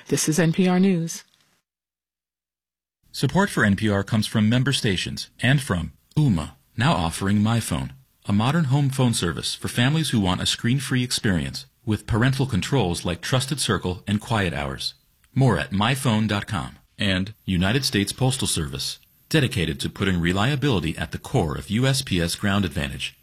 This is NPR News. Support for NPR comes from member stations and from Ooma, now offering MyPhone, a modern home phone service for families who want a screen-free experience with parental controls like Trusted Circle and Quiet Hours. More at myphone.com. And United States Postal Service, dedicated to putting reliability at the core of USPS Ground Advantage.